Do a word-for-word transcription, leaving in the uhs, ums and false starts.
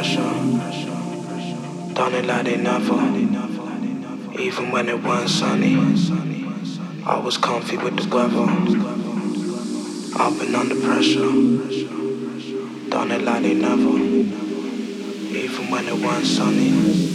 pressure. Done it like they never. Even when it wasn't sunny, I was comfy with the weather. I've been under pressure. Done it like they never. Even when it wasn't sunny.